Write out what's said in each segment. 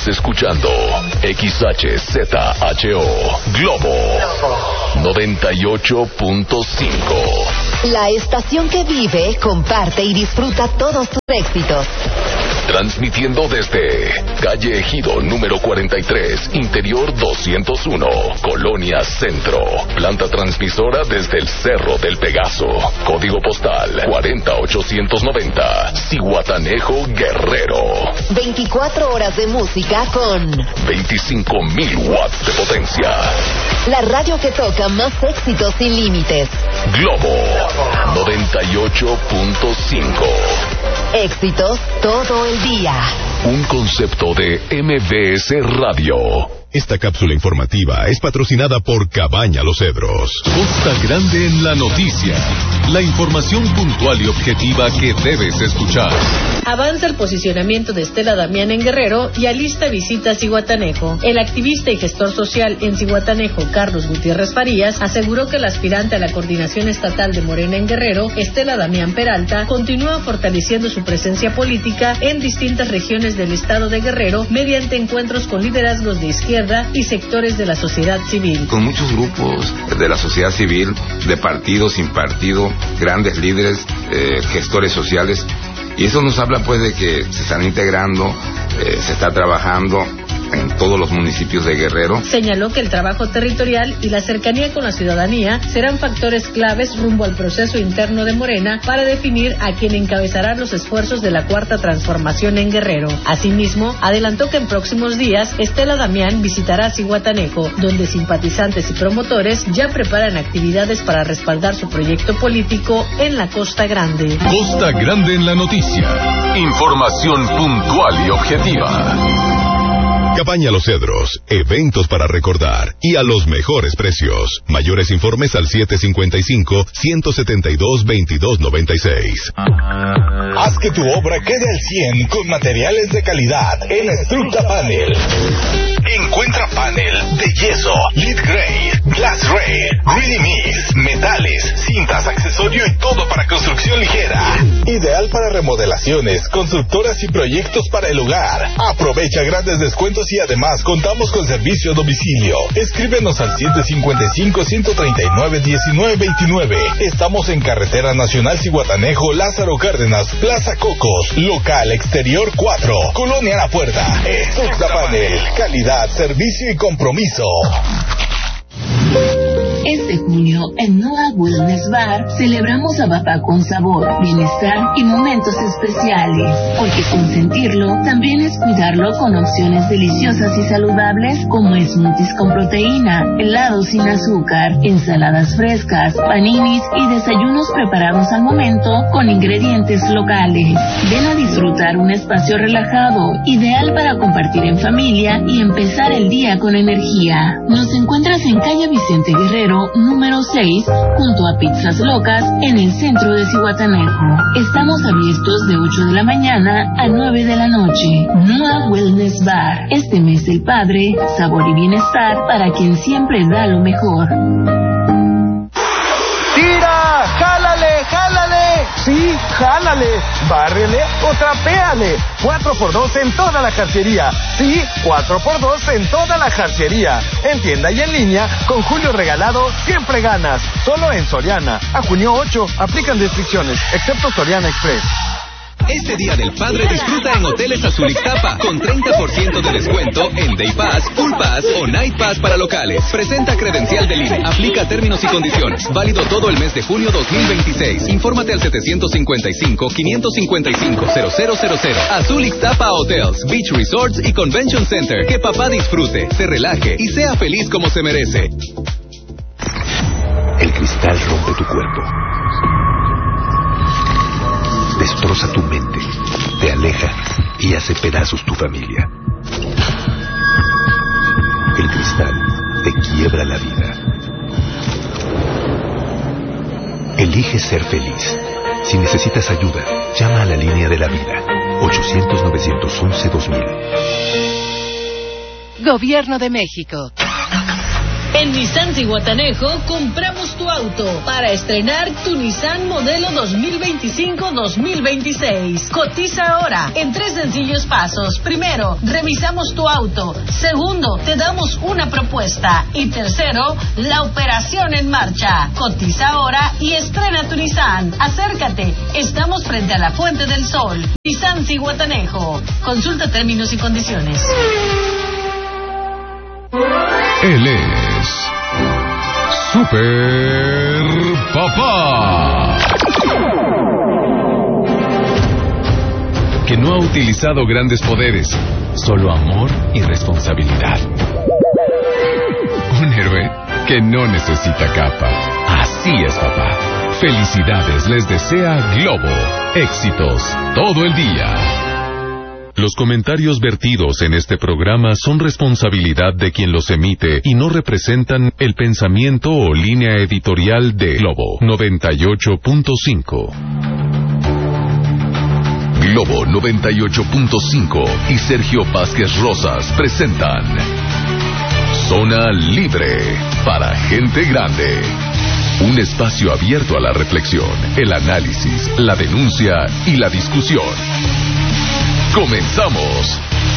Estás escuchando XHZHO Globo 98.5. La estación que vive, comparte y disfruta todos tus éxitos. Transmitiendo desde calle Ejido número 43, interior 201, Colonia Centro. Planta transmisora desde el Cerro del Pegaso. Código postal 40890, Zihuatanejo, Guerrero. 24 horas de música con 25,000 watts de potencia. La radio que toca más éxitos sin límites. Globo 98.5. Éxitos todo el día. Un concepto de MBS Radio. Esta cápsula informativa es patrocinada por Cabaña Los Cedros. Costa Grande en la noticia. La información puntual y objetiva que debes escuchar. Avanza el posicionamiento de Estela Damián en Guerrero y alista visita a Zihuatanejo. El activista y gestor social en Zihuatanejo, Carlos Gutiérrez Farías, aseguró que el aspirante a la coordinación estatal de Morena en Guerrero, Estela Damián Peralta, continúa fortaleciendo su presencia política en distintas regiones del estado de Guerrero mediante encuentros con liderazgos de izquierda y sectores de la sociedad civil. Con muchos grupos de la sociedad civil, de partido, sin partido, grandes líderes, gestores sociales, y eso nos habla pues de que se están integrando, se está trabajando en todos los municipios de Guerrero. Señaló que el trabajo territorial y la cercanía con la ciudadanía serán factores claves rumbo al proceso interno de Morena para definir a quien encabezará los esfuerzos de la Cuarta Transformación en Guerrero. Asimismo, adelantó que en próximos días Estela Damián visitará Zihuatanejo, donde simpatizantes y promotores ya preparan actividades para respaldar su proyecto político en la Costa Grande. Costa Grande en la noticia. Información puntual y objetiva. Cabaña Los Cedros, eventos para recordar y a los mejores precios. Mayores informes al 755-172-2296. Haz que tu obra quede al 100 con materiales de calidad en Estructa Panel. Encuentra panel de yeso, lead grade, glass grade, ready mix, metales, cintas, accesorio y todo para construcción ligera. Ideal para remodelaciones, constructoras y proyectos para el hogar. Aprovecha grandes descuentos y además contamos con servicio a domicilio. Escríbenos al 755-139-1929. Estamos en Carretera Nacional Zihuatanejo, Lázaro Cárdenas, Plaza Cocos, local exterior 4, Colonia La Puerta. Estructa Panel, calidad, servicio y compromiso. Este junio, en Noa Wellness Bar, celebramos a papá con sabor, bienestar y momentos especiales. Porque consentirlo también es cuidarlo con opciones deliciosas y saludables como smoothies con proteína, helados sin azúcar, ensaladas frescas, paninis y desayunos preparados al momento con ingredientes locales. Ven a disfrutar un espacio relajado, ideal para compartir en familia y empezar el día con energía. Nos encuentras en calle Vicente Guerrero, número 6, junto a Pizzas Locas, en el centro de Zihuatanejo. Estamos abiertos de 8 de la mañana a 9 de la noche. Noa Wellness Bar. Este mes del padre, sabor y bienestar para quien siempre da lo mejor. ¡Tira! ¡Jálale! ¡Jálale! Sí, jálale, bárrele o trapéale. 4x2 en toda la jarciería. Sí, 4x2 en toda la jarciería. En tienda y en línea, con Julio Regalado, siempre ganas. Solo en Soriana. A junio 8, aplican restricciones, excepto Soriana Express. Este Día del Padre disfruta en Hoteles Azul Ixtapa con 30% de descuento en Day Pass, Full Pass o Night Pass para locales. Presenta credencial del INE. Aplica términos y condiciones. Válido todo el mes de junio 2026. Infórmate al 755-555-0000. Azul Ixtapa Hotels, Beach Resorts y Convention Center. Que papá disfrute, se relaje y sea feliz como se merece. El cristal rompe tu cuerpo. Destroza tu mente, te aleja y hace pedazos tu familia. El cristal te quiebra la vida. Elige ser feliz. Si necesitas ayuda, llama a la línea de la vida. 800-911-2000. Gobierno de México. En Nissan Zihuatanejo compramos tu auto para estrenar tu Nissan modelo 2025-2026. Cotiza ahora en 3 sencillos pasos. Primero, revisamos tu auto. Segundo, te damos una propuesta. Y tercero, la operación en marcha. Cotiza ahora y estrena tu Nissan. Acércate. Estamos frente a la Fuente del Sol. Nissan Zihuatanejo. Consulta términos y condiciones. Él es Super Papá, que no ha utilizado grandes poderes, solo amor y responsabilidad. Un héroe que no necesita capa. Así es, papá. Felicidades les desea Globo. Éxitos todo el día. Los comentarios vertidos en este programa son responsabilidad de quien los emite y no representan el pensamiento o línea editorial de Globo 98.5. Globo 98.5 y Sergio Vázquez Rosas presentan Zona Libre para gente grande. Un espacio abierto a la reflexión, el análisis, la denuncia y la discusión. ¡Comenzamos!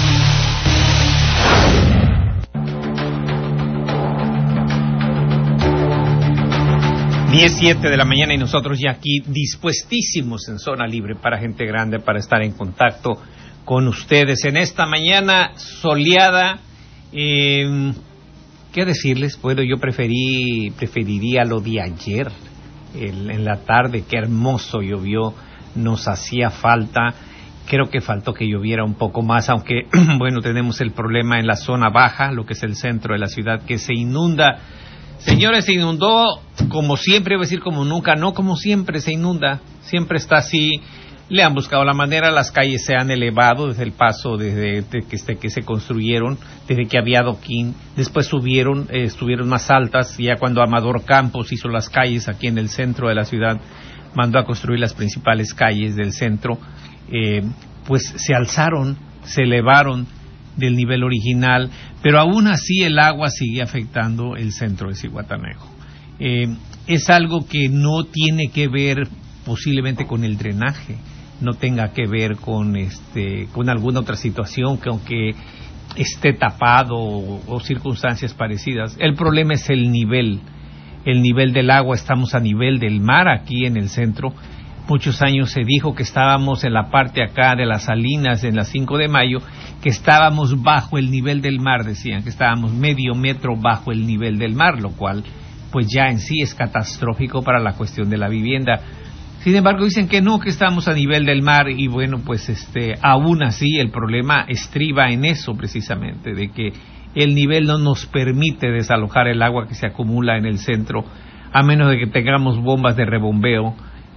Diez 7 de la mañana y nosotros ya aquí dispuestísimos en Zona Libre para gente grande, para estar en contacto con ustedes en esta mañana soleada. ¿Qué decirles? Bueno, yo preferiría lo de ayer, en la tarde. Qué hermoso llovió, nos hacía falta. Creo que faltó que lloviera un poco más, aunque, bueno, tenemos el problema en la zona baja, lo que es el centro de la ciudad, que se inunda. Señores, se inundó como siempre, iba a decir como nunca, no como siempre se inunda, siempre está así. Le han buscado la manera, las calles se han elevado desde el paso, desde que se construyeron, desde que había adoquín, después estuvieron más altas, ya cuando Amador Campos hizo las calles aquí en el centro de la ciudad, mandó a construir las principales calles del centro. Pues se alzaron, se elevaron del nivel original, pero aún así el agua sigue afectando el centro de Zihuatanejo. Es algo que no tiene que ver posiblemente con el drenaje, no tenga que ver con alguna otra situación que aunque esté tapado o circunstancias parecidas. El problema es el nivel del agua. Estamos a nivel del mar aquí en el centro. Muchos años se dijo que estábamos en la parte acá de las salinas, en la 5 de Mayo, que estábamos bajo el nivel del mar, decían que estábamos medio metro bajo el nivel del mar, lo cual pues ya en sí es catastrófico para la cuestión de la vivienda. Sin embargo, dicen que no, que estamos a nivel del mar y bueno, pues aún así el problema estriba en eso precisamente, de que el nivel no nos permite desalojar el agua que se acumula en el centro, a menos de que tengamos bombas de rebombeo.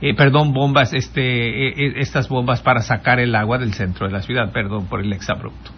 Estas bombas para sacar el agua del centro de la ciudad, perdón por el exabrupto.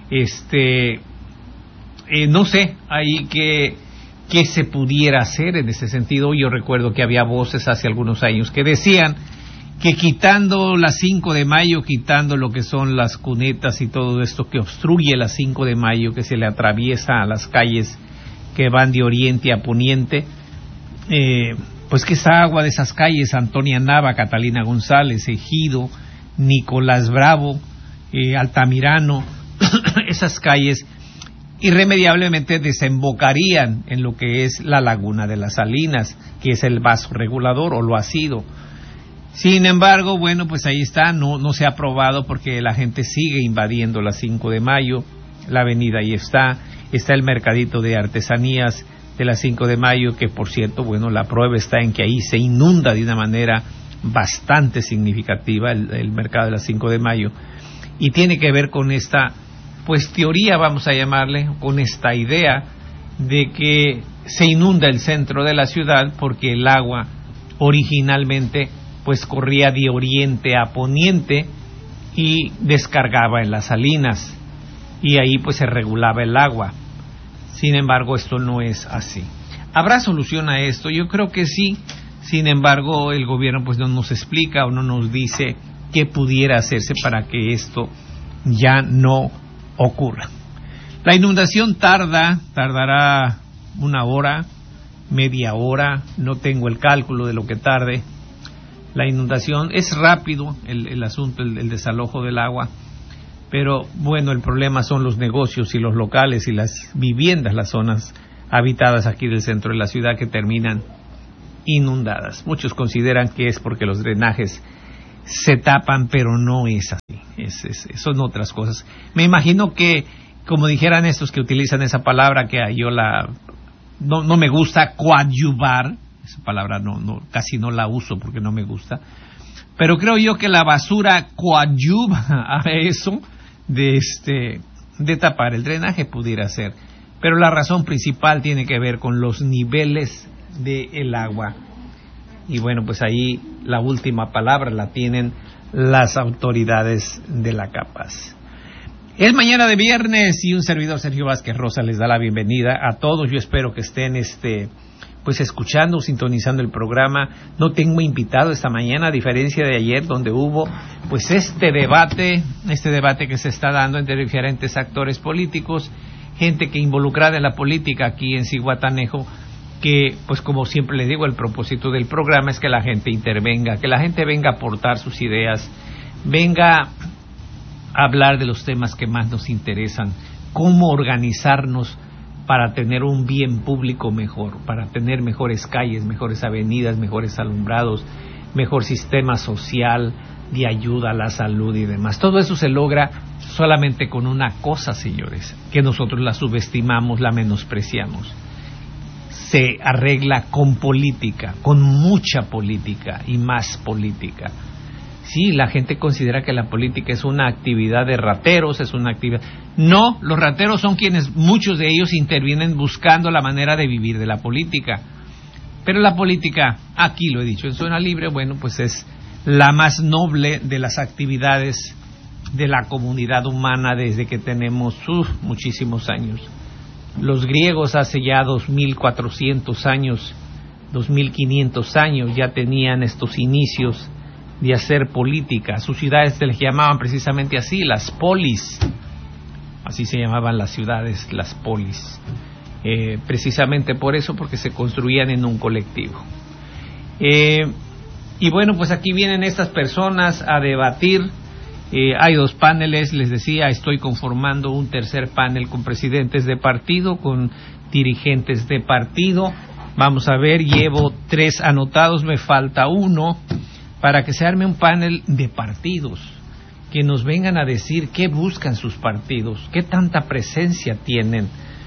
No sé, ahí qué se pudiera hacer en ese sentido. Yo recuerdo que había voces hace algunos años que decían que quitando la 5 de Mayo, quitando lo que son las cunetas y todo esto que obstruye la 5 de Mayo, que se le atraviesa a las calles que van de oriente a poniente, pues que esa agua de esas calles, Antonia Nava, Catalina González, Ejido, Nicolás Bravo, Altamirano, esas calles irremediablemente desembocarían en lo que es la laguna de las Salinas, que es el vaso regulador, o lo ha sido. Sin embargo, bueno, pues ahí está, no se ha aprobado porque la gente sigue invadiendo la 5 de Mayo, la avenida ahí está el mercadito de artesanías de la 5 de Mayo, que por cierto, bueno, la prueba está en que ahí se inunda de una manera bastante significativa el mercado de la 5 de Mayo, y tiene que ver con esta, pues teoría, vamos a llamarle, con esta idea de que se inunda el centro de la ciudad porque el agua originalmente pues corría de oriente a poniente y descargaba en las salinas, y ahí pues se regulaba el agua. Sin embargo, esto no es así. ¿Habrá solución a esto? Yo creo que sí. Sin embargo, el gobierno pues no nos explica o no nos dice qué pudiera hacerse para que esto ya no ocurra. La inundación tardará 1 hora, media hora, no tengo el cálculo de lo que tarde. La inundación es rápido, el asunto, el desalojo del agua, pero bueno, el problema son los negocios y los locales y las viviendas, las zonas habitadas aquí del centro de la ciudad que terminan inundadas. Muchos consideran que es porque los drenajes se tapan, pero no es así, son otras cosas. Me imagino que, como dijeran estos que utilizan esa palabra, que yo no me gusta, coadyuvar, esa palabra casi no la uso porque no me gusta, pero creo yo que la basura coadyuva a eso de tapar el drenaje, pudiera ser, pero la razón principal tiene que ver con los niveles del agua. Y bueno, pues ahí la última palabra la tienen las autoridades de la CAPAS. Es mañana de viernes y un servidor, Sergio Vázquez Rosa, les da la bienvenida a todos. Yo espero que estén pues escuchando, sintonizando el programa. No tengo invitado esta mañana, a diferencia de ayer, donde hubo pues este debate que se está dando entre diferentes actores políticos, gente que involucrada en la política aquí en Zihuatanejo, que pues como siempre les digo, el propósito del programa es que la gente intervenga, que la gente venga a aportar sus ideas, venga a hablar de los temas que más nos interesan, cómo organizarnos para tener un bien público mejor, para tener mejores calles, mejores avenidas, mejores alumbrados, mejor sistema social de ayuda a la salud y demás. Todo eso se logra solamente con una cosa, señores, que nosotros la subestimamos, la menospreciamos. Se arregla con política, con mucha política y más política. Sí, la gente considera que la política es una actividad de rateros, es una actividad... No, los rateros son quienes, muchos de ellos intervienen buscando la manera de vivir de la política. Pero la política, aquí lo he dicho en Zona Libre, bueno, pues es la más noble de las actividades de la comunidad humana desde que tenemos muchísimos años. Los griegos hace ya 2.400 años, 2.500 años ya tenían estos inicios de hacer política. Sus ciudades se les llamaban precisamente así, las polis. Así se llamaban las ciudades, las polis. Precisamente por eso, porque se construían en un colectivo. Y bueno, pues aquí vienen estas personas a debatir. Hay 2 paneles, les decía, estoy conformando un tercer panel con presidentes de partido, con dirigentes de partido. Vamos a ver, llevo 3 anotados, me falta 1, para que se arme un panel de partidos, que nos vengan a decir qué buscan sus partidos, qué tanta presencia tienen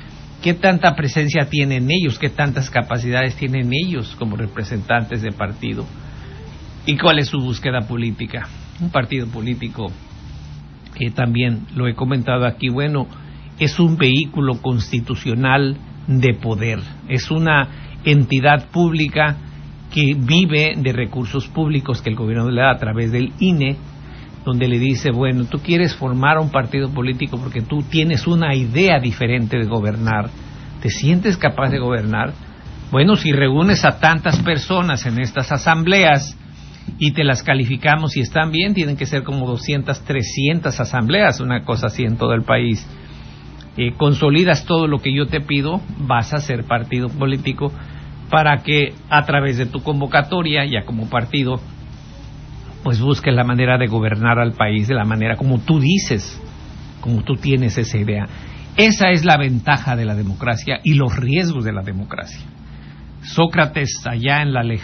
ellos, qué tantas capacidades tienen ellos como representantes de partido, y cuál es su búsqueda política. Un partido político, que también lo he comentado aquí, bueno, es un vehículo constitucional de poder, es una entidad pública que vive de recursos públicos que el gobierno le da a través del INE, donde le dice, bueno, tú quieres formar un partido político porque tú tienes una idea diferente de gobernar, ¿te sientes capaz de gobernar? Bueno, si reúnes a tantas personas en estas asambleas y te las calificamos y están bien, tienen que ser como 200, 300 asambleas, una cosa así en todo el país. Consolidas todo lo que yo te pido, vas a ser partido político para que a través de tu convocatoria, ya como partido, pues busques la manera de gobernar al país de la manera como tú dices, como tú tienes esa idea. Esa es la ventaja de la democracia y los riesgos de la democracia. Sócrates, allá en la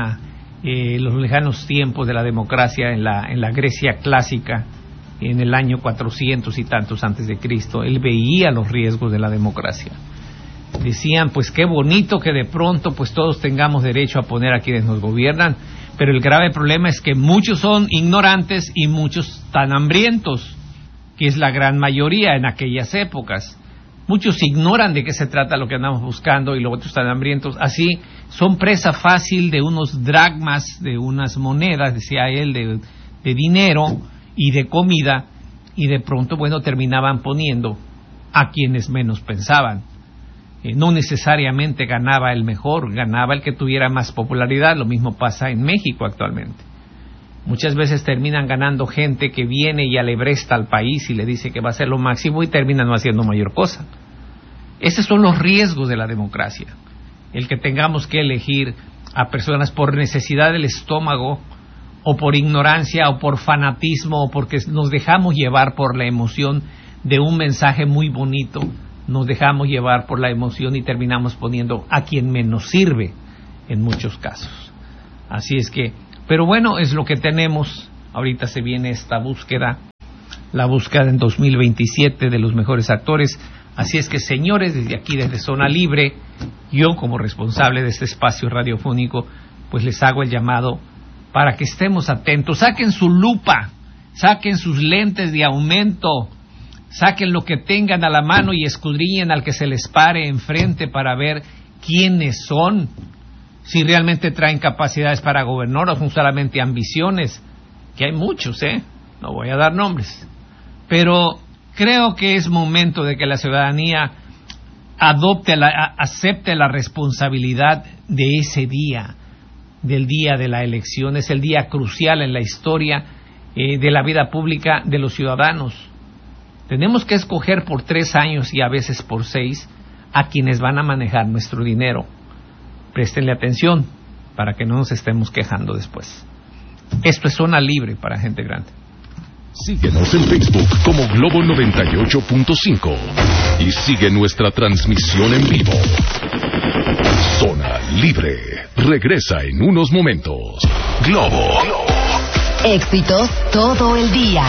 los lejanos tiempos de la democracia, en la Grecia clásica, en el año 400 y tantos antes de Cristo, él veía los riesgos de la democracia. Decían, pues qué bonito que de pronto pues todos tengamos derecho a poner a quienes nos gobiernan, pero el grave problema es que muchos son ignorantes y muchos tan hambrientos, que es la gran mayoría en aquellas épocas. Muchos ignoran de qué se trata lo que andamos buscando y los otros están hambrientos. Así son presa fácil de unos dracmas, de unas monedas, decía él, de dinero y de comida, y de pronto, bueno, terminaban poniendo a quienes menos pensaban. No necesariamente ganaba el mejor, ganaba el que tuviera más popularidad. Lo mismo pasa en México actualmente. Muchas veces terminan ganando gente que viene y alebresta al país y le dice que va a hacer lo máximo y termina no haciendo mayor cosa. Esos son los riesgos de la democracia. El que tengamos que elegir a personas por necesidad del estómago, o por ignorancia, o por fanatismo, o porque nos dejamos llevar por la emoción de un mensaje muy bonito, nos dejamos llevar por la emoción y terminamos poniendo a quien menos sirve en muchos casos. Así es que, pero bueno, es lo que tenemos. Ahorita se viene esta búsqueda, la búsqueda en 2027 de los mejores actores. Así es que, señores, desde aquí, desde Zona Libre, yo como responsable de este espacio radiofónico, pues les hago el llamado para que estemos atentos. Saquen su lupa, saquen sus lentes de aumento, saquen lo que tengan a la mano y escudriñen al que se les pare enfrente para ver quiénes son, si realmente traen capacidades para gobernar o son solamente ambiciones, que hay muchos, no voy a dar nombres, pero creo que es momento de que la ciudadanía acepte la responsabilidad de ese día, del día de la elección. Es el día crucial en la historia de la vida pública de los ciudadanos. Tenemos que escoger por 3 años y a veces por 6 a quienes van a manejar nuestro dinero. Préstenle atención para que no nos estemos quejando después. Esto es Zona Libre para gente grande. Síguenos en Facebook como Globo 98.5 y sigue nuestra transmisión en vivo. Zona Libre regresa en unos momentos. Globo. Éxitos todo el día.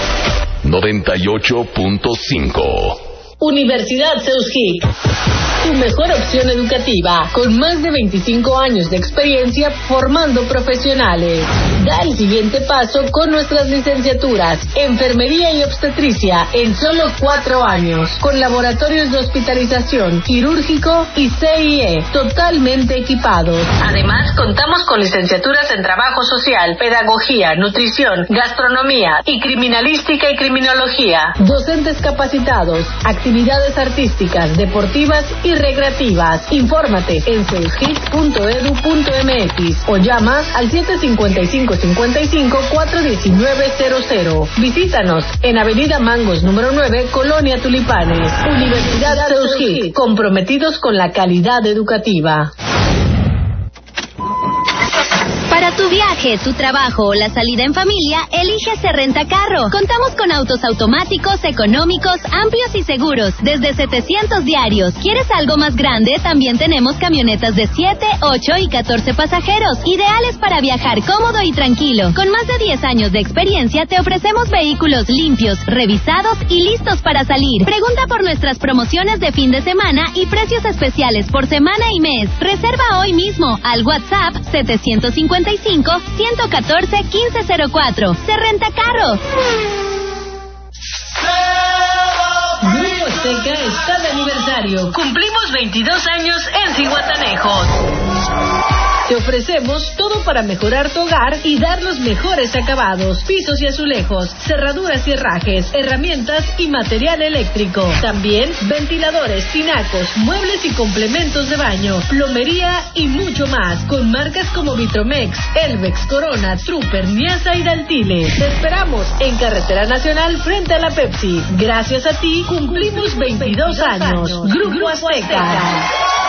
98.5. Universidad Seuskik, tu mejor opción educativa, con más de 25 años de experiencia formando profesionales. Da el siguiente paso con nuestras licenciaturas, Enfermería y Obstetricia, en solo 4 años, con laboratorios de hospitalización, quirúrgico y CIE, totalmente equipados. Además, contamos con licenciaturas en Trabajo Social, Pedagogía, Nutrición, Gastronomía y Criminalística y Criminología. Docentes capacitados, actividades artísticas, deportivas y recreativas. Infórmate en seuskik.edu.mx o llama al 755-55-419-00. Visítanos en Avenida Mangos número 9, Colonia Tulipanes. Universidad Seuskik, comprometidos con la calidad educativa. Para tu viaje, tu trabajo o la salida en familia, elige Se Renta Carro. Contamos con autos automáticos, económicos, amplios y seguros, desde 700 diarios. ¿Quieres algo más grande? También tenemos camionetas de 7, 8 y 14 pasajeros, ideales para viajar cómodo y tranquilo. Con más de 10 años de experiencia, te ofrecemos vehículos limpios, revisados y listos para salir. Pregunta por nuestras promociones de fin de semana y precios especiales por semana y mes. Reserva hoy mismo al WhatsApp 755-114-1504. Se Renta Carro. Grupo Azteca está de aniversario. Cumplimos 22 años en Zihuatanejo. Te ofrecemos todo para mejorar tu hogar y dar los mejores acabados. Pisos y azulejos, cerraduras y herrajes, herramientas y material eléctrico. También ventiladores, tinacos, muebles y complementos de baño, plomería y mucho más. Con marcas como Vitromex, Elvex, Corona, Trooper, Niasa y Daltile. Te esperamos en Carretera Nacional frente a la Pepsi. Gracias a ti cumplimos 22 años. Grupo Azteca.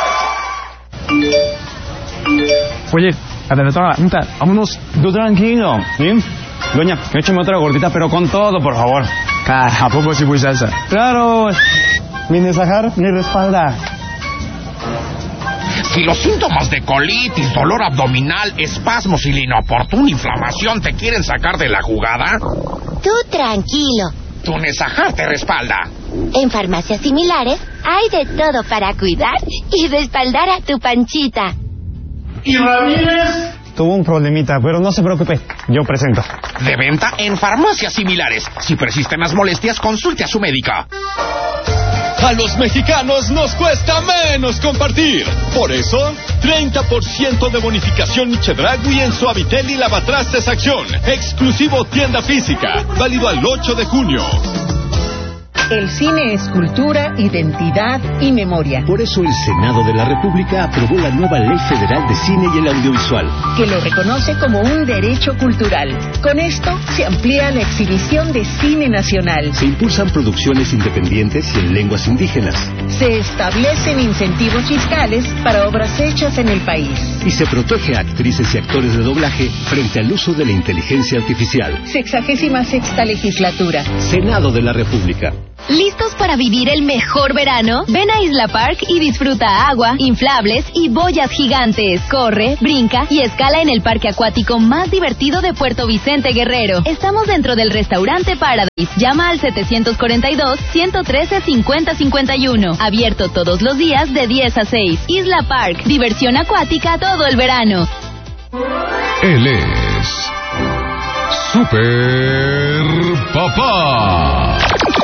Oye, atención, vámonos, tú tranquilo, ¿sí? Doña, échame otra gordita, pero con todo, por favor. ¿A poco sí fui salsa? Claro, mi Nesajar, mi respalda. Si los síntomas de colitis, dolor abdominal, espasmos y la inoportuna inflamación te quieren sacar de la jugada, tú tranquilo. Tu Nesajar te respalda. En farmacias similares hay de todo para cuidar y respaldar a tu panchita. ¿Y Ramírez? Tuvo un problemita, pero no se preocupe, yo presento. De venta en farmacias similares. Si persisten las molestias, consulte a su médica. A los mexicanos nos cuesta menos compartir. Por eso, 30% de bonificación Chedragui en Suavitel y Lavatrastes Acción. Exclusivo tienda física. Válido al 8 de junio. El cine es cultura, identidad y memoria. Por eso el Senado de la República aprobó la nueva Ley Federal de Cine y el Audiovisual, que lo reconoce como un derecho cultural. Con esto se amplía la exhibición de cine nacional. Se impulsan producciones independientes y en lenguas indígenas. Se establecen incentivos fiscales para obras hechas en el país. Y se protege a actrices y actores de doblaje frente al uso de la inteligencia artificial. 66ª legislatura. Senado de la República. ¿Listos para vivir el mejor verano? Ven a Isla Park y disfruta agua, inflables y boyas gigantes. Corre, brinca y escala en el parque acuático más divertido de Puerto Vicente Guerrero. Estamos dentro del restaurante Paradise. Llama al 742-113-5051. Abierto todos los días de 10 a 6. Isla Park, diversión acuática todo el verano. Él es Super Papá.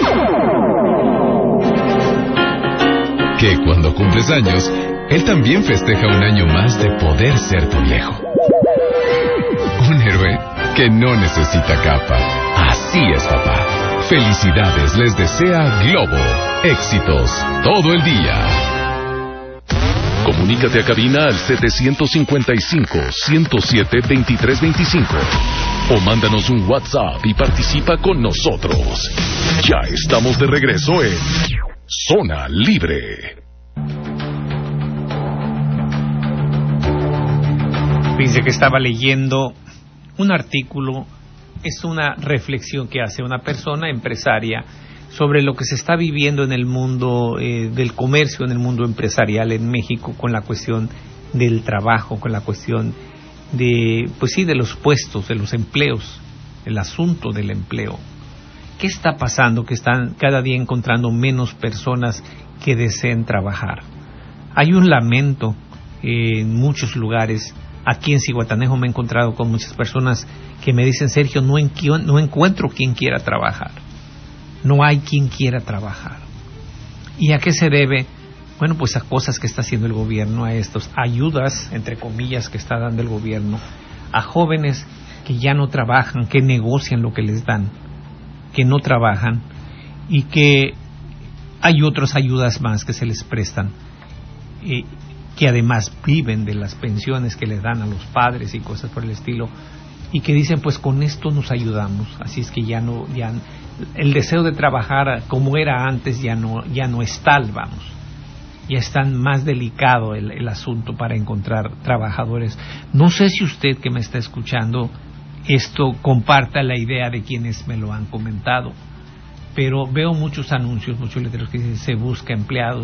Que cuando cumples años, él también festeja un año más de poder ser tu viejo. Un héroe que no necesita capa. Así es, papá. Felicidades les desea Globo. Éxitos todo el día. Comunícate a cabina al 755-107-2325 o mándanos un WhatsApp y participa con nosotros. Ya estamos de regreso en Zona Libre. Fíjense que estaba leyendo un artículo, es una reflexión que hace una persona empresaria sobre lo que se está viviendo en el mundo del comercio, en el mundo empresarial en México, con la cuestión del trabajo, con la cuestión de, pues sí, de los puestos, de los empleos, el asunto del empleo. ¿Qué está pasando? Que están cada día encontrando menos personas que deseen trabajar. Hay un lamento en muchos lugares. Aquí en Zihuatanejo me he encontrado con muchas personas que me dicen: Sergio, no encuentro quien quiera trabajar. No hay quien quiera trabajar. ¿Y a qué se debe? Bueno, pues a cosas que está haciendo el gobierno, a estas ayudas, entre comillas, que está dando el gobierno, a jóvenes que ya no trabajan, que negocian lo que les dan, que no trabajan, y que hay otras ayudas más que se les prestan, que además viven de las pensiones que les dan a los padres y cosas por el estilo, y que dicen: pues con esto nos ayudamos. Así es que ya el deseo de trabajar como era antes ya no es tal, vamos. Ya está más delicado el asunto para encontrar trabajadores. No sé si usted que me está escuchando esto comparta la idea de quienes me lo han comentado, pero veo muchos anuncios, muchos letreros que dicen: se busca empleado,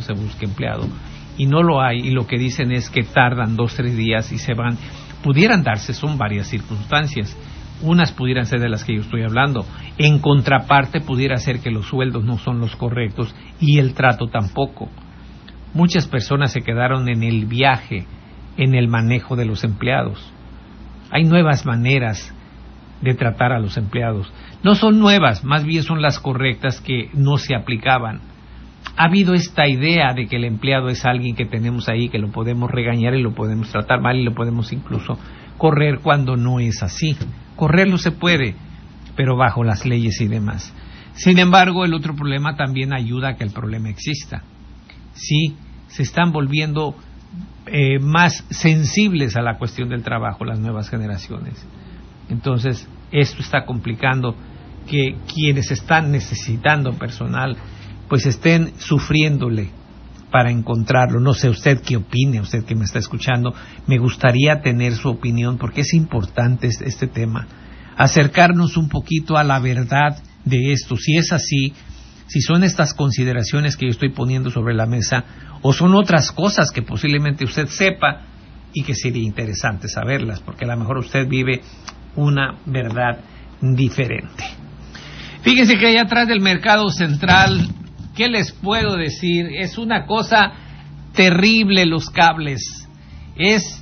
y no lo hay, y lo que dicen es que tardan 2-3 días y se van. Pudieran darse, son varias circunstancias. Unas pudieran ser de las que yo estoy hablando. En contraparte, pudiera ser que los sueldos no son los correctos y el trato tampoco. Muchas personas se quedaron en el viaje, en el manejo de los empleados. Hay nuevas maneras de tratar a los empleados. No son nuevas, más bien son las correctas que no se aplicaban. Ha habido esta idea de que el empleado es alguien que tenemos ahí, que lo podemos regañar y lo podemos tratar mal y lo podemos incluso correr, cuando no es así. Correrlo se puede, pero bajo las leyes y demás. Sin embargo, el otro problema también ayuda a que el problema exista. Sí, se están volviendo más sensibles a la cuestión del trabajo las nuevas generaciones. Entonces, esto está complicando que quienes están necesitando personal pues estén sufriéndole para encontrarlo. No sé usted qué opine, usted que me está escuchando. Me gustaría tener su opinión, porque es importante este tema. Acercarnos un poquito a la verdad de esto. Si es así, si son estas consideraciones que yo estoy poniendo sobre la mesa, o son otras cosas que posiblemente usted sepa y que sería interesante saberlas, porque a lo mejor usted vive una verdad diferente. Fíjense que allá atrás del Mercado Central, ¿qué les puedo decir? Es una cosa terrible los cables. Es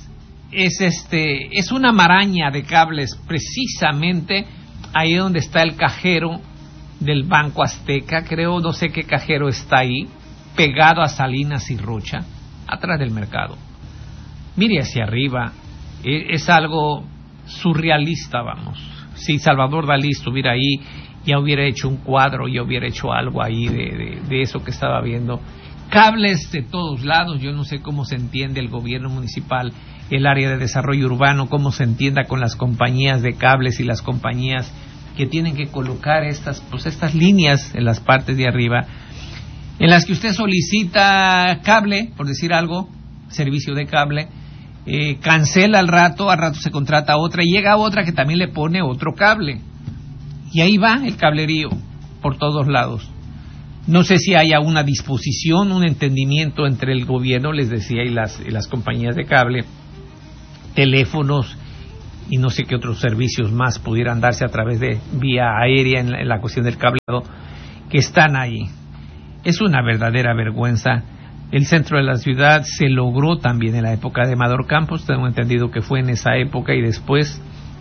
una maraña de cables, precisamente ahí donde está el cajero del Banco Azteca, creo, no sé qué cajero está ahí, pegado a Salinas y Rocha, atrás del mercado. Mire hacia arriba, es algo surrealista, vamos. Si Salvador Dalí estuviera ahí ya hubiera hecho un cuadro, ya hubiera hecho algo ahí de eso que estaba viendo. Cables de todos lados, yo no sé cómo se entiende el gobierno municipal, el área de desarrollo urbano, cómo se entienda con las compañías de cables y las compañías que tienen que colocar estas líneas en las partes de arriba, en las que usted solicita cable, por decir algo, servicio de cable, cancela al rato se contrata otra y llega otra que también le pone otro cable. Y ahí va el cablerío por todos lados. No sé si haya una disposición, un entendimiento entre el gobierno, les decía, y las compañías de cable, teléfonos y no sé qué otros servicios más pudieran darse a través de vía aérea en la cuestión del cableado, que están ahí. Es una verdadera vergüenza. El centro de la ciudad se logró también en la época de Amador Campos, tengo entendido que fue en esa época, y después,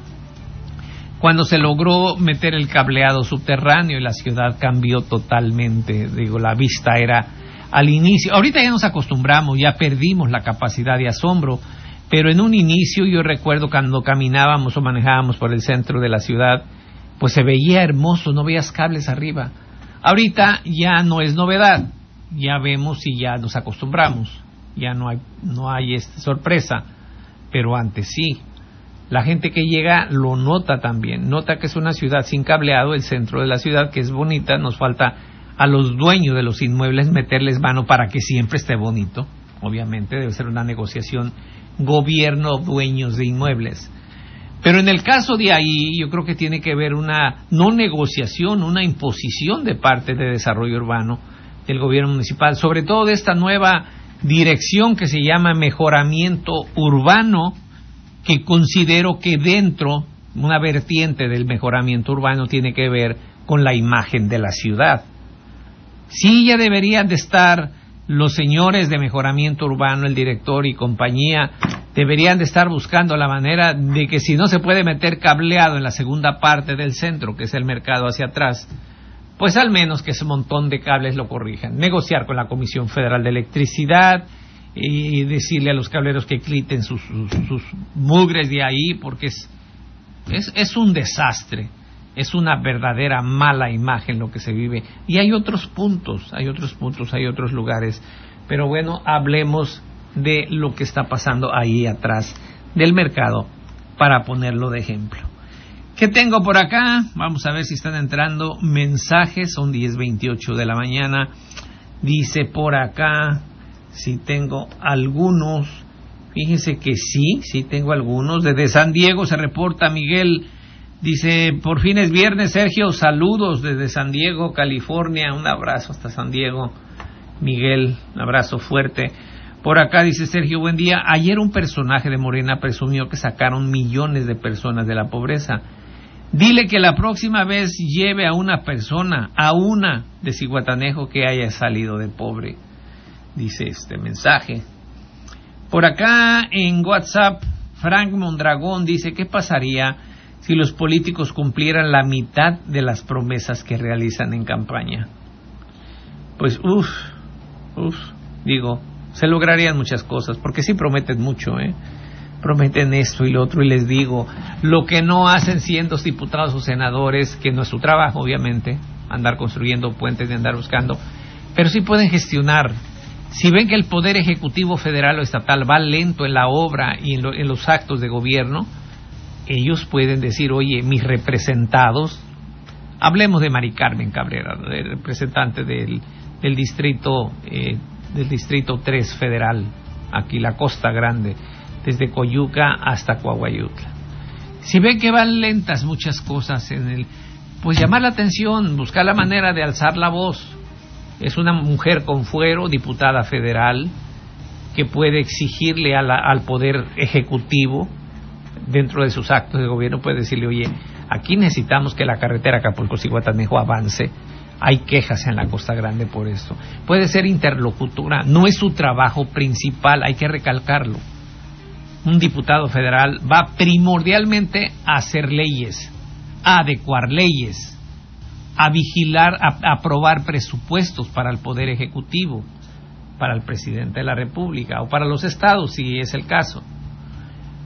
cuando se logró meter el cableado subterráneo, y la ciudad cambió totalmente. Digo, la vista era al inicio, ahorita ya nos acostumbramos, ya perdimos la capacidad de asombro, pero en un inicio yo recuerdo cuando caminábamos o manejábamos por el centro de la ciudad, pues se veía hermoso, no veías cables arriba. Ahorita ya no es novedad, ya vemos y ya nos acostumbramos, ya no hay sorpresa, pero antes sí. La gente que llega lo nota también, nota que es una ciudad sin cableado, el centro de la ciudad, que es bonita. Nos falta a los dueños de los inmuebles meterles mano para que siempre esté bonito. Obviamente debe ser una negociación gobierno, dueños de inmuebles. Pero en el caso de ahí, yo creo que tiene que haber una no negociación, una imposición de parte de desarrollo urbano del gobierno municipal, sobre todo de esta nueva dirección que se llama mejoramiento urbano, que considero que dentro, una vertiente del mejoramiento urbano tiene que ver con la imagen de la ciudad. Sí, ya deberían de estar los señores de mejoramiento urbano, el director y compañía, deberían de estar buscando la manera de que si no se puede meter cableado en la segunda parte del centro, que es el mercado hacia atrás, pues al menos que ese montón de cables lo corrijan. Negociar con la Comisión Federal de Electricidad y decirle a los cableros que quiten sus mugres de ahí, porque es un desastre, es una verdadera mala imagen lo que se vive. Y hay otros puntos, hay otros lugares, pero bueno, hablemos de lo que está pasando ahí atrás del mercado para ponerlo de ejemplo. ¿Qué tengo por acá? Vamos a ver si están entrando mensajes. Son 10:28 de la mañana. Dice por acá si tengo algunos. Fíjense que sí tengo algunos. Desde San Diego se reporta Miguel. Dice, por fin es viernes, Sergio, saludos desde San Diego, California. Un abrazo hasta San Diego, Miguel, un abrazo fuerte. Por acá dice Sergio, buen día. Ayer un personaje de Morena presumió que sacaron millones de personas de la pobreza. Dile que la próxima vez lleve a una de Zihuatanejo que haya salido de pobre. Dice este mensaje. Por acá en WhatsApp, Frank Mondragón dice, ¿qué pasaría si los políticos cumplieran la mitad de las promesas que realizan en campaña? Pues se lograrían muchas cosas, porque sí prometen mucho, prometen esto y lo otro, y les digo, lo que no hacen siendo diputados o senadores, que no es su trabajo obviamente, andar construyendo puentes y andar buscando, pero sí pueden gestionar. Si ven que el poder ejecutivo federal o estatal va lento en la obra y en los actos de gobierno, ellos pueden decir, oye, mis representados, hablemos de Mari Carmen Cabrera, representante del distrito 3 federal, aquí la Costa Grande, desde Coyuca hasta Coahuayutla. Si ven que van lentas muchas cosas pues llamar la atención, buscar la manera de alzar la voz. Es una mujer con fuero, diputada federal, que puede exigirle al poder ejecutivo, dentro de sus actos de gobierno, puede decirle, oye, aquí necesitamos que la carretera Acapulco-Zihuatanejo avance. Hay quejas en la Costa Grande por esto. Puede ser interlocutora, no es su trabajo principal, hay que recalcarlo. Un diputado federal va primordialmente a hacer leyes, a adecuar leyes, a vigilar, a aprobar presupuestos para el Poder Ejecutivo, para el Presidente de la República o para los estados, si es el caso.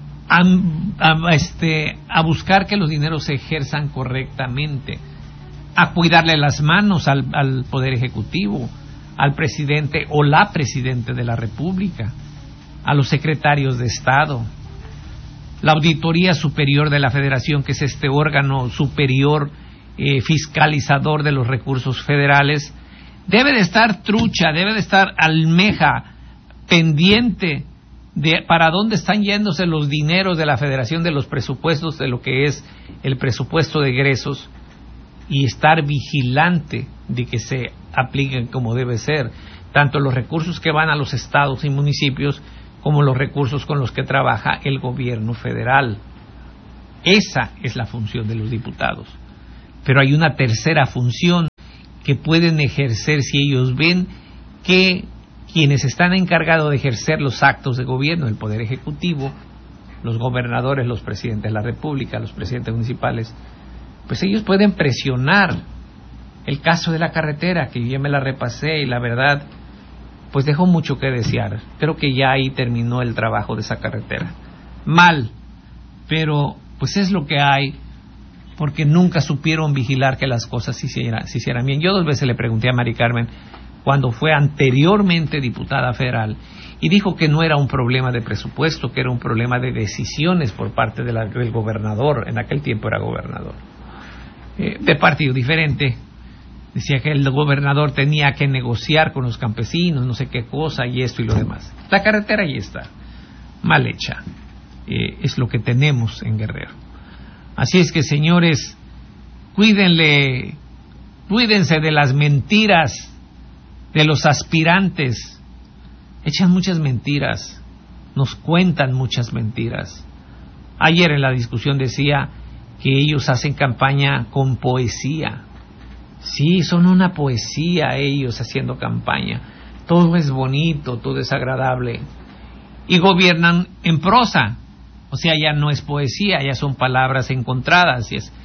A buscar que los dineros se ejerzan correctamente. a cuidarle las manos al Poder Ejecutivo, al presidente o la presidente de la República, a los secretarios de Estado. La Auditoría Superior de la Federación, que es este órgano superior fiscalizador de los recursos federales, debe de estar trucha, debe de estar almeja, pendiente de para dónde están yéndose los dineros de la Federación, de los presupuestos, de lo que es el presupuesto de egresos, y estar vigilante de que se apliquen como debe ser, tanto los recursos que van a los estados y municipios como los recursos con los que trabaja el gobierno federal. Esa es la función de los diputados. Pero hay una tercera función que pueden ejercer si ellos ven que quienes están encargados de ejercer los actos de gobierno, el Poder Ejecutivo, los gobernadores, los presidentes de la República, los presidentes municipales, pues ellos pueden presionar. El caso de la carretera, que yo ya me la repasé y la verdad, pues dejó mucho que desear. Creo que ya ahí terminó el trabajo de esa carretera. Mal, pero pues es lo que hay, porque nunca supieron vigilar que las cosas se hicieran bien. Yo 2 veces le pregunté a Mari Carmen, cuando fue anteriormente diputada federal, y dijo que no era un problema de presupuesto, que era un problema de decisiones por parte del gobernador. En aquel tiempo era gobernador, de partido diferente. Decía que el gobernador tenía que negociar con los campesinos, no sé qué cosa, y esto y lo demás. La carretera ahí está, mal hecha. Es lo que tenemos en Guerrero. Así es que, señores, cuídense de las mentiras de los aspirantes. Echan muchas mentiras, nos cuentan muchas mentiras. Ayer en la discusión decía que ellos hacen campaña con poesía. Sí, son una poesía ellos haciendo campaña. Todo es bonito, todo es agradable. Y gobiernan en prosa. O sea, ya no es poesía, ya son palabras encontradas.